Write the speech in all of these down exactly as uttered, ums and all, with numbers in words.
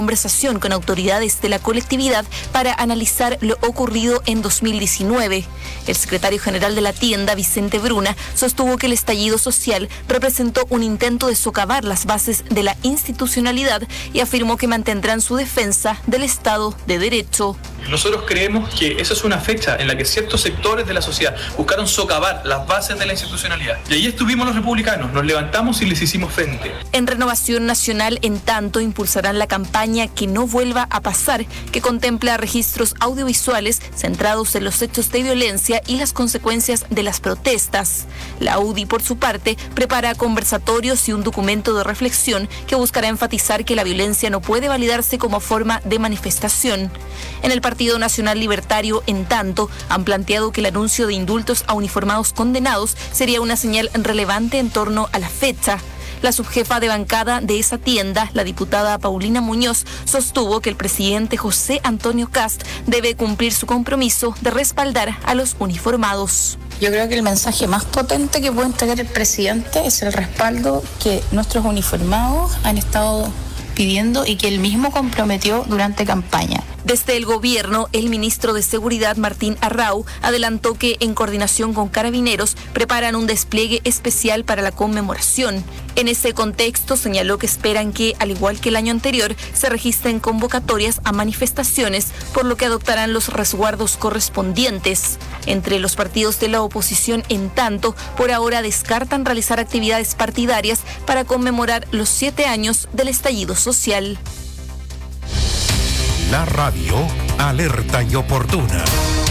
conversación con autoridades de la colectividad para analizar lo ocurrido en dos mil diecinueve. El secretario general de la tienda, Vicente Bruna, sostuvo que el estallido social representó un intento de socavar las bases de la institucionalidad y afirmó que mantendrán su defensa del Estado de Derecho. Nosotros creemos que esa es una fecha en la que ciertos sectores de la sociedad buscaron socavar las bases de la institucionalidad. Y ahí estuvimos los republicanos, nos levantamos y les hicimos frente. En Renovación Nacional, en tanto, impulsarán la campaña Que no vuelva a pasar, que contempla registros audiovisuales centrados en los hechos de violencia y las consecuencias de las protestas. La U D I, por su parte, prepara conversatorios y un documento de reflexión que buscará enfatizar que la violencia no puede validarse como forma de manifestación. En el Partido Nacional Libertario, en tanto, han planteado que el anuncio de indultos a uniformados condenados sería una señal relevante en torno a la fecha. La subjefa de bancada de esa tienda, la diputada Paulina Muñoz, sostuvo que el presidente José Antonio Kast debe cumplir su compromiso de respaldar a los uniformados. Yo creo que el mensaje más potente que puede entregar el presidente es el respaldo que nuestros uniformados han estado pidiendo y que él mismo comprometió durante campaña. Desde el gobierno, el ministro de Seguridad, Martín Arrau, adelantó que en coordinación con Carabineros preparan un despliegue especial para la conmemoración. En ese contexto, señaló que esperan que, al igual que el año anterior, se registren convocatorias a manifestaciones, por lo que adoptarán los resguardos correspondientes. Entre los partidos de la oposición, en tanto, por ahora descartan realizar actividades partidarias para conmemorar los siete años del estallido social. La radio, alerta y oportuna.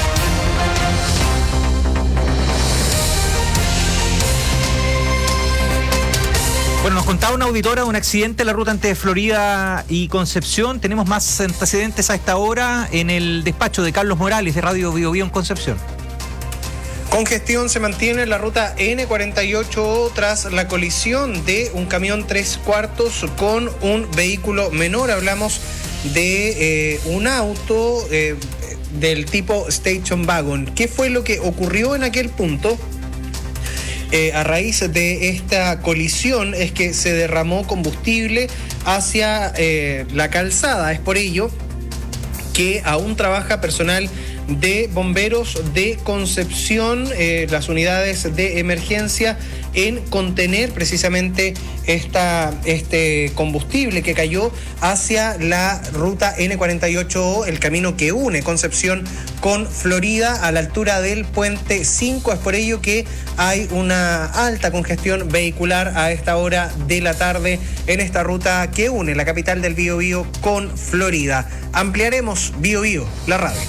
Bueno, nos contaba una auditora de un accidente en la ruta entre Florida y Concepción. Tenemos más antecedentes a esta hora en el despacho de Carlos Morales de Radio Bio Bio en Concepción. Congestión se mantiene en la ruta ene cuarenta y ocho tras la colisión de un camión tres cuartos con un vehículo menor. Hablamos de eh, un auto eh, del tipo Station Wagon. ¿Qué fue lo que ocurrió en aquel punto? Eh, a raíz de esta colisión es que se derramó combustible hacia eh, la calzada. Es por ello que aún trabaja personal de bomberos de Concepción, eh, las unidades de emergencia, en contener precisamente esta, este combustible que cayó hacia la ruta ene cuarenta y ocho, el camino que une Concepción con Florida a la altura del puente cinco. Es por ello que hay una alta congestión vehicular a esta hora de la tarde en esta ruta que une la capital del Biobío con Florida. Ampliaremos Bio Bio, la radio.